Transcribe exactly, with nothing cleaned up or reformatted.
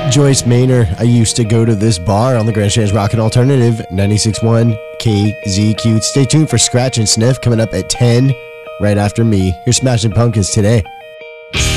Joyce Maynor. I used to go to this bar on the Grand Stands Rockin' Alternative, ninety-six point one K Z Q. Stay tuned for Scratch and Sniff coming up at ten, right after me. You're Smashing Pumpkins today.